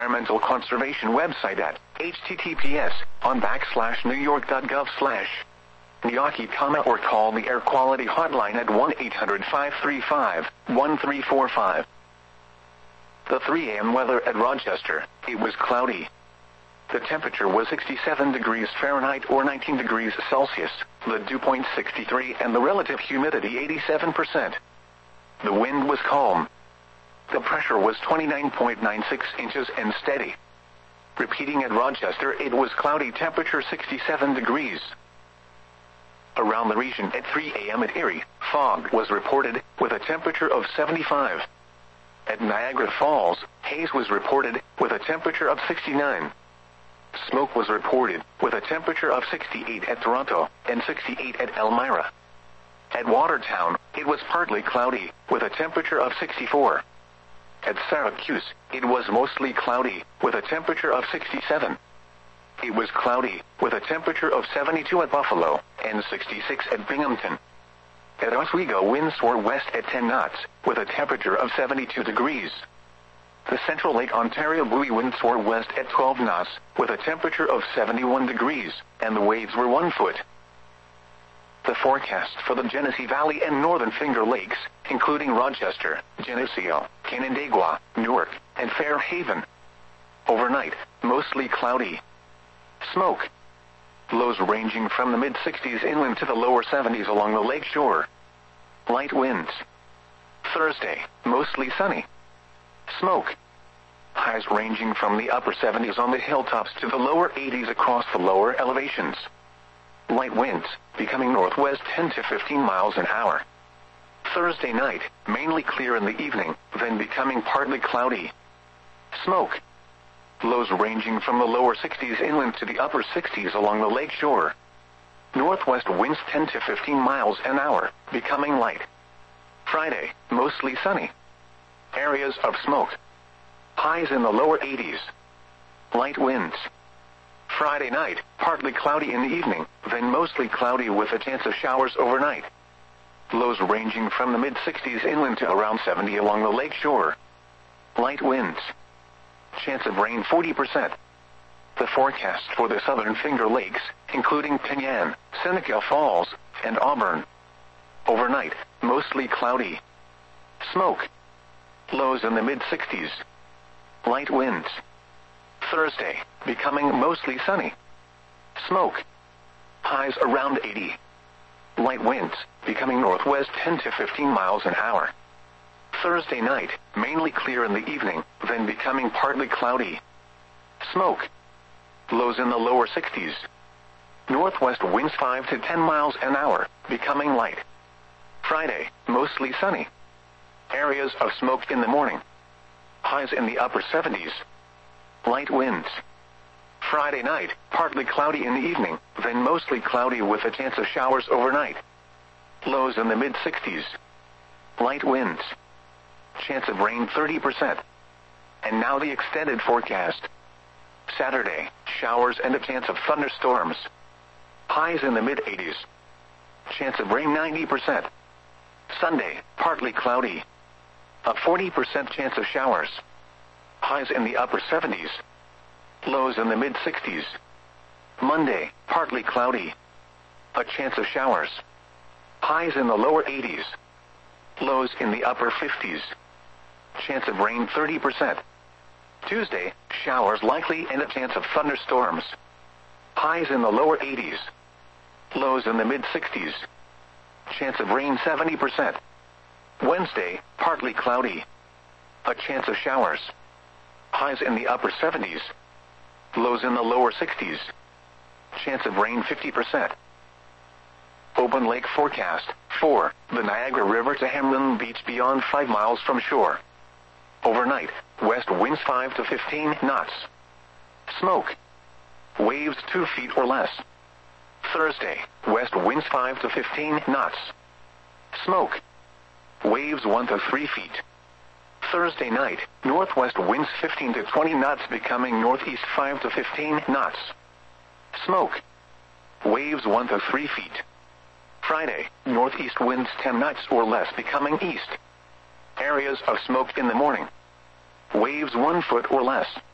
Environmental Conservation website at https://newyork.gov/Niyaki, or call the Air Quality Hotline at 1-800-535-1345. The 3 a.m. weather at Rochester. It was cloudy. The temperature was 67 degrees Fahrenheit or 19 degrees Celsius, the dew point 63 and the relative humidity 87%. The wind was calm. The pressure was 29.96 inches and steady. Repeating at Rochester, it was cloudy, temperature 67 degrees. Around the region at 3 a.m. at Erie, fog was reported with a temperature of 75. At Niagara Falls, haze was reported with a temperature of 69. Smoke was reported with a temperature of 68 at Toronto and 68 at Elmira. At Watertown, it was partly cloudy with a temperature of 64. At Syracuse, it was mostly cloudy with a temperature of 67. It was cloudy with a temperature of 72 at Buffalo and 66 at Binghamton. At Oswego, winds were west at 10 knots with a temperature of 72 degrees. The Central Lake Ontario buoy winds were west at 12 knots with a temperature of 71 degrees, and the waves were 1 foot. The forecast for the Genesee Valley and Northern Finger Lakes, including Rochester, Geneseo, Canandaigua, Newark, and Fairhaven. Overnight, mostly cloudy. Smoke. Lows ranging from the mid-60s inland to the lower 70s along the lake shore. Light winds. Thursday, mostly sunny. Smoke. Highs ranging from the upper 70s on the hilltops to the lower 80s across the lower elevations. Light winds, becoming northwest 10 to 15 miles an hour. Thursday night, mainly clear in the evening, then becoming partly cloudy. Smoke. Lows ranging from the lower 60s inland to the upper 60s along the lake shore. Northwest winds 10 to 15 miles an hour, becoming light. Friday, mostly sunny. Areas of smoke. Highs in the lower 80s. Light winds. Friday night, partly cloudy in the evening, then mostly cloudy with a chance of showers overnight. Lows ranging from the mid-60s inland to around 70 along the lake shore. Light winds. Chance of rain 40%. The forecast for the Southern Finger Lakes, including Penyan, Seneca Falls, and Auburn. Overnight, mostly cloudy. Smoke. Lows in the mid-60s. Light winds. Thursday, becoming mostly sunny. Smoke. Highs around 80. Light winds, becoming northwest 10 to 15 miles an hour. Thursday night, mainly clear in the evening, then becoming partly cloudy. Smoke. Lows in the lower 60s. Northwest winds 5 to 10 miles an hour, becoming light. Friday, mostly sunny. Areas of smoke in the morning. Highs in the upper 70s. Light winds. Friday night, partly cloudy in the evening, then mostly cloudy with a chance of showers overnight. Lows in the mid-60s. Light winds. Chance of rain 30%. And now the extended forecast. Saturday, showers and a chance of thunderstorms. Highs in the mid-80s. Chance of rain 90%. Sunday, partly cloudy. A 40% chance of showers. Highs in the upper 70s. Lows in the mid-60s. Monday, partly cloudy. A chance of showers. Highs in the lower 80s. Lows in the upper 50s. Chance of rain 30%. Tuesday, showers likely and a chance of thunderstorms. Highs in the lower 80s. Lows in the mid-60s. Chance of rain 70%. Wednesday, partly cloudy. A chance of showers. Highs in the upper 70s. Lows in the lower 60s. Chance of rain 50%. Open lake forecast. 4. The Niagara River to Hamlin Beach beyond 5 miles from shore. Overnight, west winds 5 to 15 knots. Smoke. Waves 2 feet or less. Thursday, west winds 5 to 15 knots. Smoke. Waves 1 to 3 feet. Thursday night, northwest winds 15 to 20 knots becoming northeast 5 to 15 knots. Smoke. Waves 1 to 3 feet. Friday, northeast winds 10 knots or less becoming east. Areas of smoke in the morning. Waves 1 foot or less.